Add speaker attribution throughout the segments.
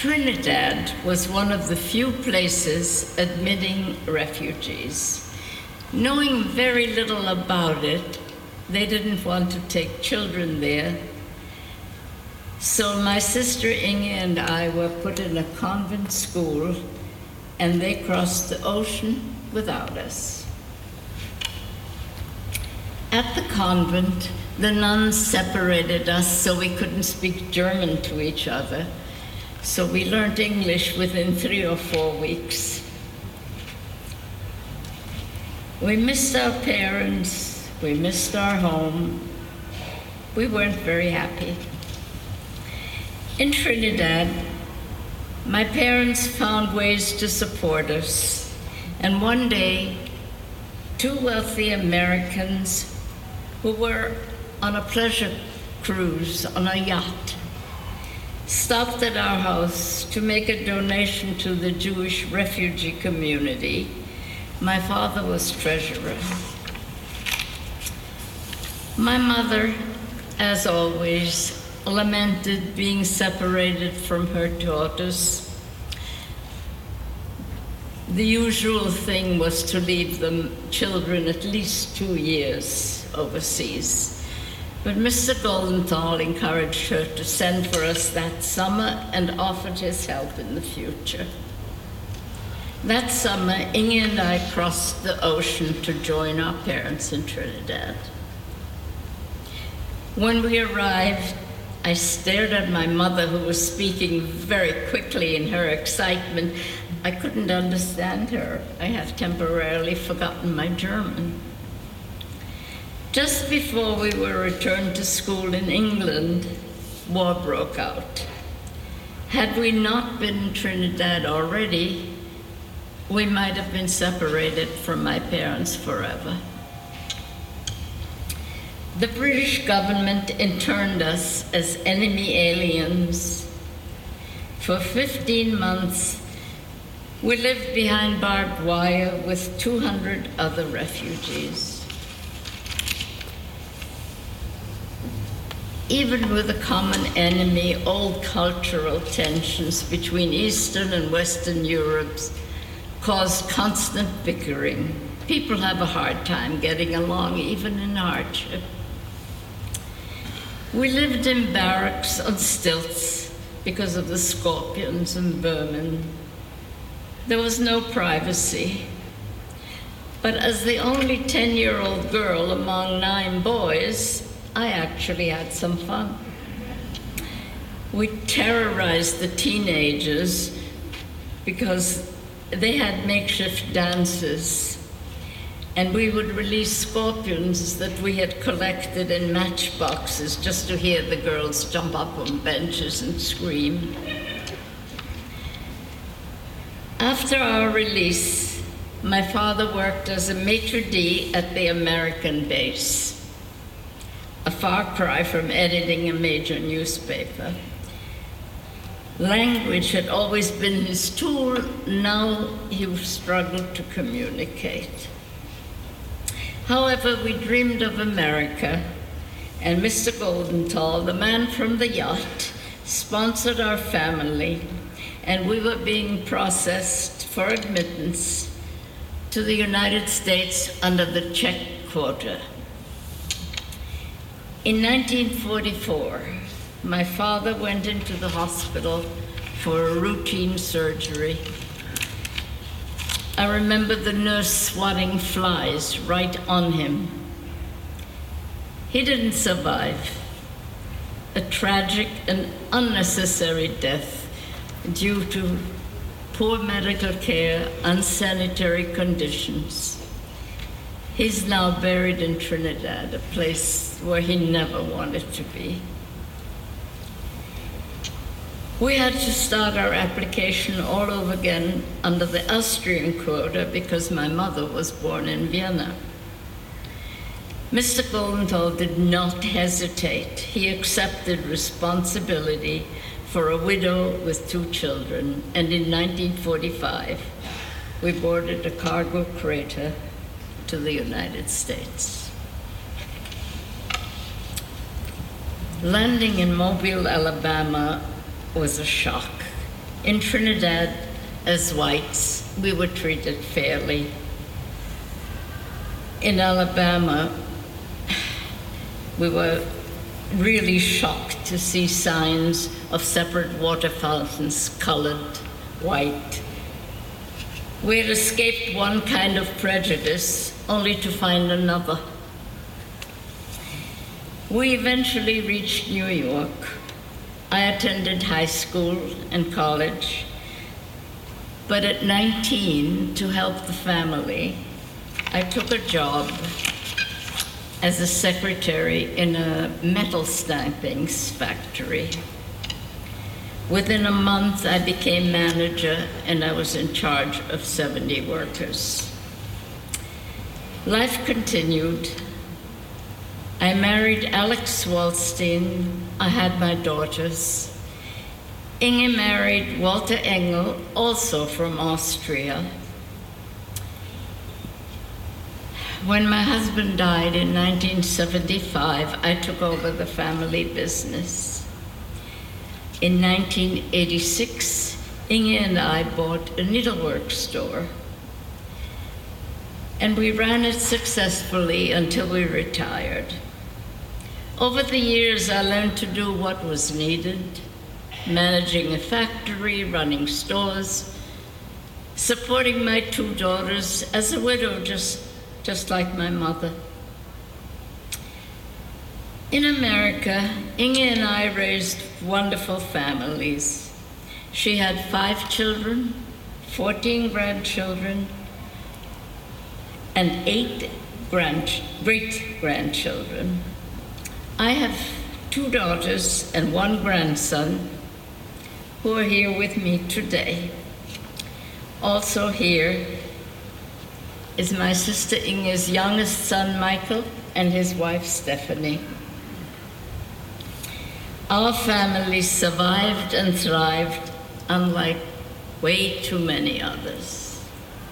Speaker 1: Trinidad was one of the few places admitting refugees. Knowing very little about it, they didn't want to take children there. So my sister Inge and I were put in a convent school, and they crossed the ocean without us. At the convent, the nuns separated us so we couldn't speak German to each other. So we learned English within 3 or 4 weeks. We missed our parents, we missed our home. We weren't very happy. In Trinidad, my parents found ways to support us. And one day, 2 wealthy Americans who were on a pleasure cruise on a yacht stopped at our house to make a donation to the Jewish refugee community. My father was treasurer. My mother, as always, lamented being separated from her daughters. The usual thing was to leave the children at least 2 years overseas. But Mr. Goldenthal encouraged her to send for us that summer and offered his help in the future. That summer, Inge and I crossed the ocean to join our parents in Trinidad. When we arrived, I stared at my mother, who was speaking very quickly in her excitement. I couldn't understand her. I had temporarily forgotten my German. Just before we were returned to school in England, war broke out. Had we not been in Trinidad already, we might have been separated from my parents forever. The British government interned us as enemy aliens. For 15 months, we lived behind barbed wire with 200 other refugees. Even with a common enemy, old cultural tensions between Eastern and Western Europe caused constant bickering. People have a hard time getting along, even in hardship. We lived in barracks on stilts because of the scorpions and vermin. There was no privacy. But as the only 10-year-old girl among 9 boys, I actually had some fun. We terrorized the teenagers because they had makeshift dances, and we would release scorpions that we had collected in matchboxes just to hear the girls jump up on benches and scream. After our release, my father worked as a maitre d' at the American base, a far cry from editing a major newspaper. Language had always been his tool. Now he struggled to communicate. However, we dreamed of America, and Mr. Goldenthal, the man from the yacht, sponsored our family, and we were being processed for admittance to the United States under the Czech quota. In 1944, my father went into the hospital for a routine surgery. I remember the nurse swatting flies right on him. He didn't survive. A tragic and unnecessary death due to poor medical care, unsanitary conditions. He's now buried in Trinidad, a place where he never wanted to be. We had to start our application all over again under the Austrian quota because my mother was born in Vienna. Mr. Goldenthal did not hesitate. He accepted responsibility for a widow with 2 children, and in 1945, we boarded a cargo freighter to the United States. Landing in Mobile, Alabama was a shock. In Trinidad, as whites, we were treated fairly. In Alabama, we were really shocked to see signs of separate water fountains colored white. We had escaped one kind of prejudice only to find another. We eventually reached New York. I attended high school and college, but at 19, to help the family, I took a job as a secretary in a metal stampings factory. Within a month, I became manager and I was in charge of 70 workers. Life continued. I married Alex Waldstein. I had my daughters. Inge married Walter Engel, also from Austria. When my husband died in 1975, I took over the family business. In 1986, Inge and I bought a needlework store. And we ran it successfully until we retired. Over the years, I learned to do what was needed, managing a factory, running stores, supporting my two daughters as a widow, just like my mother. In America, Inge and I raised wonderful families. She had 5 children, 14 grandchildren, and 8 great-grandchildren. I have 2 daughters and 1 grandson who are here with me today. Also here is my sister Inge's youngest son, Michael, and his wife, Stephanie. Our family survived and thrived, unlike way too many others.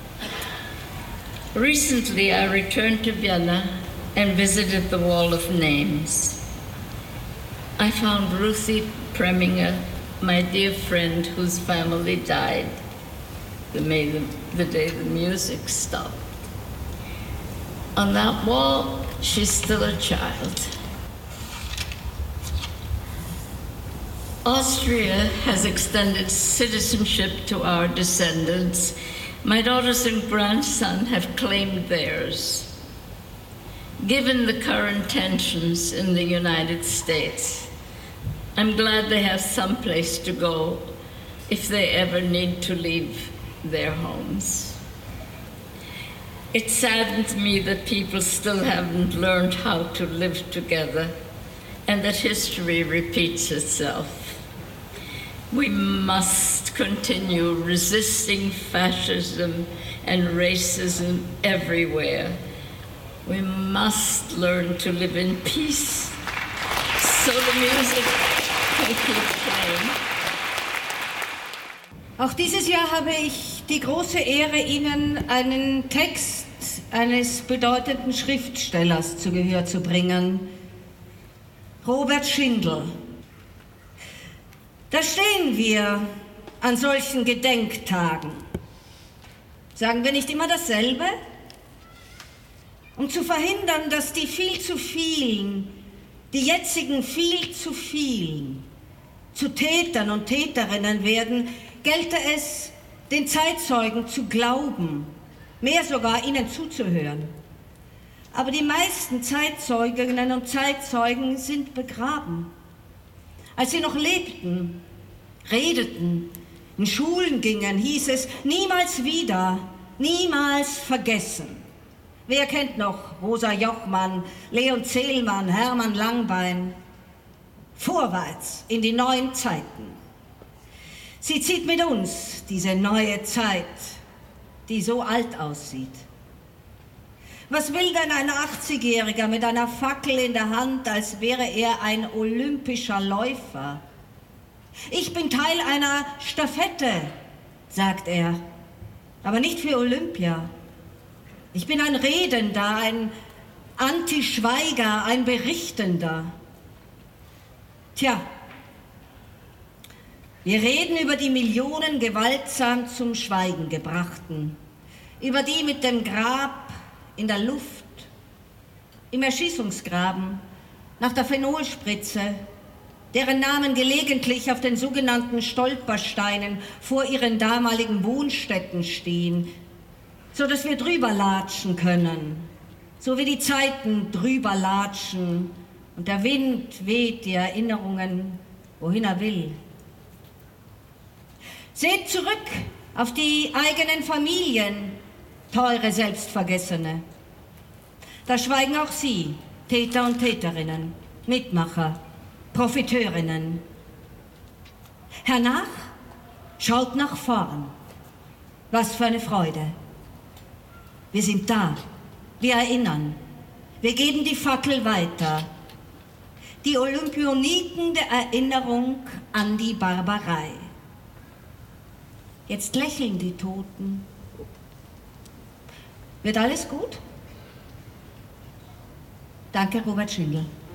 Speaker 1: Recently, I returned to Vienna and visited the Wall of Names. I found Ruthie Preminger, my dear friend whose family died the day the music stopped. On that wall, she's still a child. Austria has extended citizenship to our descendants. My daughters and grandson have claimed theirs. Given the current tensions in the United States, I'm glad they have some place to go if they ever need to leave their homes. It saddens me that people still haven't learned how to live together and that history repeats itself. We must continue resisting fascism and racism everywhere. We must learn to live in peace so the music can keep playing.
Speaker 2: Auch dieses Jahr habe ich die große Ehre, Ihnen einen Text eines bedeutenden Schriftstellers zu Gehör zu bringen, Robert Schindel. Da stehen wir an solchen Gedenktagen. Sagen wir nicht immer dasselbe? Um zu verhindern, dass die viel zu vielen, die jetzigen viel zu vielen, zu Tätern und Täterinnen werden, gelte es, den Zeitzeugen zu glauben, mehr sogar ihnen zuzuhören. Aber die meisten Zeitzeuginnen und Zeitzeugen sind begraben. Als sie noch lebten, redeten, in Schulen gingen, hieß es, niemals wieder, niemals vergessen. Wer kennt noch Rosa Jochmann, Leon Zehlmann, Hermann Langbein? Vorwärts in die neuen Zeiten. Sie zieht mit uns diese neue Zeit, die so alt aussieht. Was will denn ein 80-Jähriger mit einer Fackel in der Hand, als wäre er ein olympischer Läufer? Ich bin Teil einer Stafette, sagt er, aber nicht für Olympia. Ich bin ein Redender, ein Anti-Schweiger, ein Berichtender. Tja, Wir reden über die Millionen gewaltsam zum Schweigen gebrachten, über die mit dem Grab in der Luft, im Erschießungsgraben, nach der Phenolspritze, deren Namen gelegentlich auf den sogenannten Stolpersteinen vor ihren damaligen Wohnstätten stehen, so dass wir drüber latschen können, so wie die Zeiten drüber latschen und der Wind weht die Erinnerungen, wohin er will. Seht zurück auf die eigenen Familien, teure Selbstvergessene. Da schweigen auch Sie, Täter und Täterinnen, Mitmacher, Profiteurinnen. Hernach schaut nach vorn. Was für eine Freude. Wir sind da, wir erinnern, wir geben die Fackel weiter. Die Olympioniken der Erinnerung an die Barbarei. Jetzt lächeln die Toten. Wird alles gut? Danke, Robert Schindel.